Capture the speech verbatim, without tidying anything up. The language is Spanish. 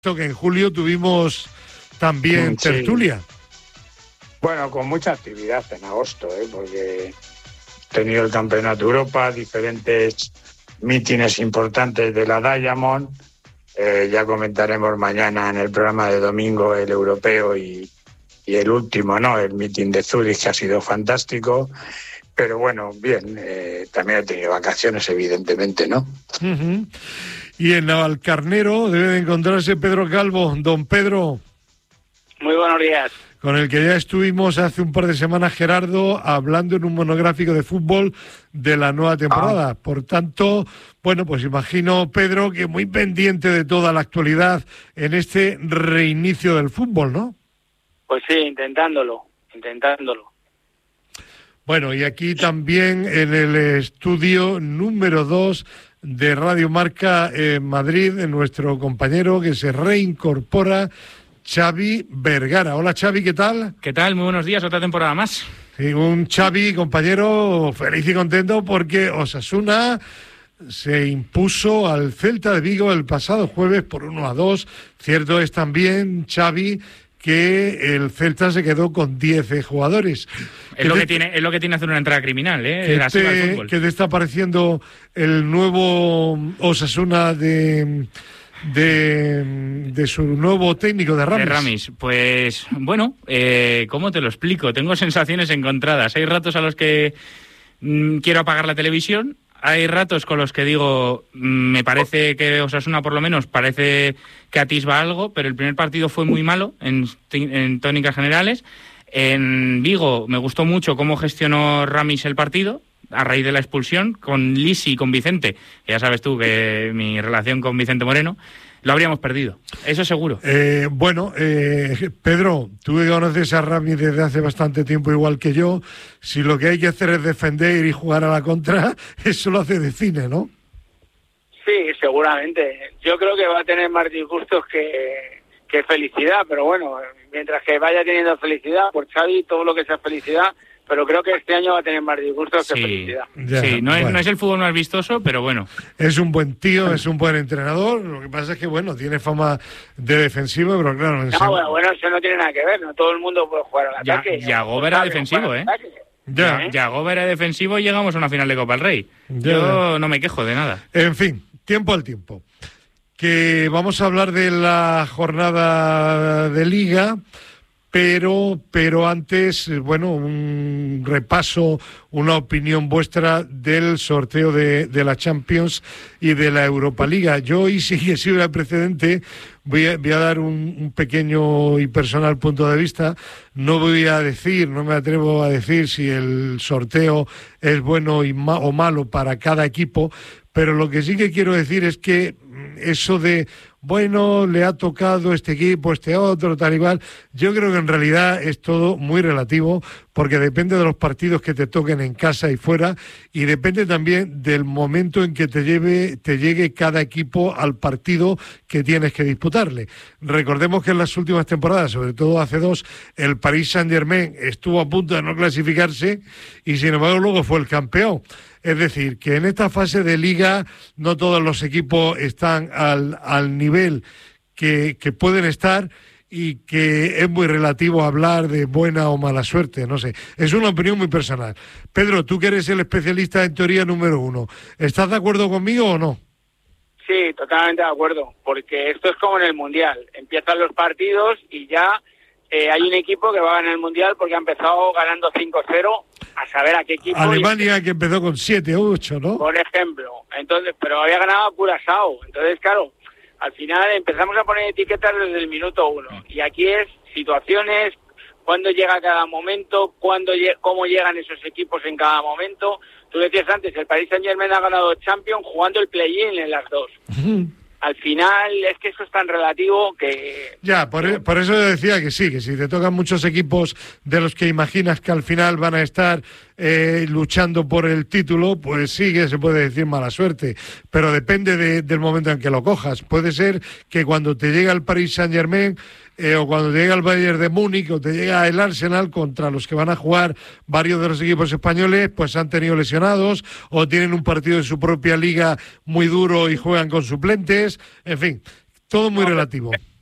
Que en julio tuvimos también Sí. tertulia. Bueno, con mucha actividad en agosto, ¿eh? Porque he tenido el Campeonato de Europa, diferentes mítines importantes de la Diamond. Eh, ya comentaremos mañana en el programa de domingo el europeo y, y el último, ¿no? El mítin de Zúrich, que ha sido fantástico. Pero bueno, bien, eh, también he tenido vacaciones, evidentemente, ¿no? Uh-huh. Y en Navalcarnero debe de encontrarse Pedro Calvo. Don Pedro. Muy buenos días. Con el que ya estuvimos hace un par de semanas, Gerardo, hablando en un monográfico de fútbol de la nueva temporada. Ah. Por tanto, bueno, pues imagino, Pedro, que muy pendiente de toda la actualidad en este reinicio del fútbol, ¿no? Pues sí, intentándolo, intentándolo. Bueno, y aquí también en el estudio número dos de Radio Marca en Madrid, nuestro compañero que se reincorpora, Xavi Vergara. Hola, Xavi, ¿qué tal? ¿Qué tal? Muy buenos días, otra temporada más. Sí, un Xavi, compañero, feliz y contento porque Osasuna se impuso al Celta de Vigo el pasado jueves por uno a dos. Cierto es también, Xavi, que el Celta se quedó con diez jugadores. Es lo, te, que tiene, es lo que tiene hacer una entrada criminal, ¿eh? ¿Qué, la te, ¿Qué te está pareciendo el nuevo Osasuna de, de, de su nuevo técnico, de Ramis? De Ramis, pues bueno, eh, ¿cómo te lo explico? Tengo sensaciones encontradas. Hay ratos a los que mmm, quiero apagar la televisión. Hay ratos con los que digo, me parece que Osasuna por lo menos parece que atisba algo, pero el primer partido fue muy malo en, en tónicas generales. En Vigo me gustó mucho cómo gestionó Ramis el partido a raíz de la expulsión, con Lisi y con Vicente, que ya sabes tú que mi relación con Vicente Moreno, lo habríamos perdido, eso seguro. Eh, bueno, eh, Pedro, tú que conoces a Ramis desde hace bastante tiempo igual que yo, si lo que hay que hacer es defender y jugar a la contra, eso lo hace de cine, ¿no? Sí, seguramente. Yo creo que va a tener más disgustos que, que felicidad, pero bueno, mientras que vaya teniendo felicidad, por Xavi todo lo que sea felicidad, pero creo que este año va a tener más disgustos sí, que felicidad. Ya, sí, no, bueno. es, no es el fútbol más vistoso, pero bueno. Es un buen tío, es un buen entrenador, lo que pasa es que, bueno, tiene fama de defensivo, pero claro... No, bueno, bueno, eso no tiene nada que ver, no todo el mundo puede jugar al ya, ataque. Yagoba era defensivo, ¿eh? Ya. Yagoba era defensivo y llegamos a una final de Copa del Rey. Ya. Yo no me quejo de nada. En fin, tiempo al tiempo. Que vamos a hablar de la jornada de Liga... Pero, pero antes, bueno, un repaso, una opinión vuestra del sorteo de, de la Champions y de la Europa Liga. Yo hoy sí que si hubiera precedente, voy a, voy a dar un, un pequeño y personal punto de vista. No voy a decir, no me atrevo a decir si el sorteo es bueno y ma- o malo para cada equipo, pero lo que sí que quiero decir es que eso de... bueno, le ha tocado este equipo, este otro, tal y cual. Yo creo que en realidad es todo muy relativo porque depende de los partidos que te toquen en casa y fuera y depende también del momento en que te lleve, te llegue cada equipo al partido que tienes que disputarle. Recordemos que en las últimas temporadas, sobre todo hace dos, el Paris Saint-Germain estuvo a punto de no clasificarse y sin embargo luego fue el campeón. Es decir, que en esta fase de Liga no todos los equipos están al, al nivel que, que pueden estar y que es muy relativo hablar de buena o mala suerte, no sé. Es una opinión muy personal. Pedro, tú que eres el especialista en teoría número uno, ¿estás de acuerdo conmigo o no? Sí, totalmente de acuerdo, porque esto es como en el Mundial. Empiezan los partidos y ya eh, hay un equipo que va a ganar el Mundial porque ha empezado ganando cinco cero. A saber a qué equipo... Alemania y... que empezó con siete o ocho, ¿no? Por ejemplo. Entonces, pero había ganado a Curazao. Entonces, claro, al final empezamos a poner etiquetas desde el minuto uno. Y aquí es situaciones, cuándo llega cada momento, cuándo, cómo llegan esos equipos en cada momento. Tú decías antes, el Paris Saint-Germain ha ganado Champions jugando el play-in en las dos. Al final es que eso es tan relativo que... Ya, por, por eso yo decía que sí, que si te tocan muchos equipos de los que imaginas que al final van a estar eh, luchando por el título, pues sí que se puede decir mala suerte, pero depende de, del momento en que lo cojas. Puede ser que cuando te llega el Paris Saint-Germain eh, o cuando te llega el Bayern de Múnich o te llega el Arsenal, contra los que van a jugar varios de los equipos españoles, pues han tenido lesionados o tienen un partido de su propia liga muy duro y juegan con suplentes, en fin. todo muy relativo.